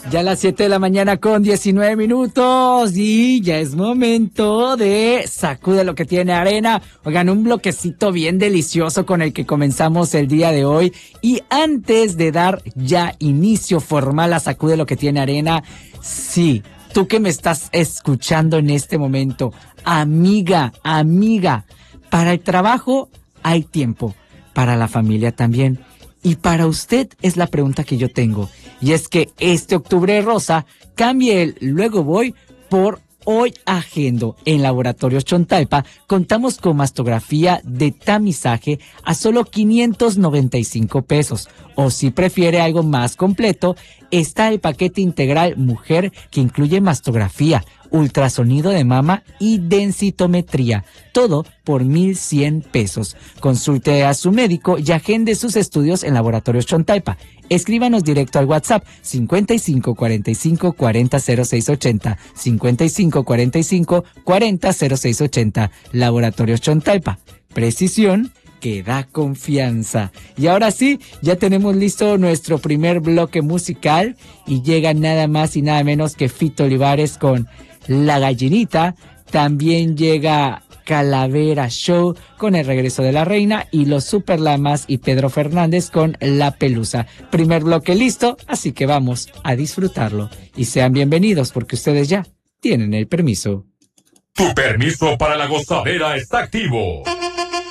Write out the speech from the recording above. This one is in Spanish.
Ya a las 7 de la mañana con 19 minutos y ya es momento de Sacude lo que tiene arena. Oigan, un bloquecito bien delicioso con el que comenzamos el día de hoy. Y antes de dar ya inicio formal a Sacude lo que tiene arena, sí, tú que me estás escuchando en este momento, amiga, para el trabajo hay tiempo, para la familia también. Y para usted es la pregunta que yo tengo. Y es que este octubre rosa cambie el luego voy por hoy agendo. En Laboratorios Chontalpa contamos con mastografía de tamizaje a solo 595 pesos. O si prefiere algo más completo, está el paquete integral mujer que incluye mastografía, ultrasonido de mama y densitometría. Todo por 1,100 pesos. Consulte a su médico y agende sus estudios en Laboratorios Chontalpa. Escríbanos directo al WhatsApp 55 45 40 06 80, 55 45 40 06 80. Laboratorios Chontalpa. Precisión que da confianza. Y ahora sí, ya tenemos listo nuestro primer bloque musical y llega nada más y nada menos que Fito Olivares con La Gallinita. También llega Calavera Show con El Regreso de la Reina y Los Superlamas y Pedro Fernández con La Pelusa. Primer bloque listo, así que vamos a disfrutarlo. Y sean bienvenidos porque ustedes ya tienen el permiso. Tu permiso para la gozadera está activo.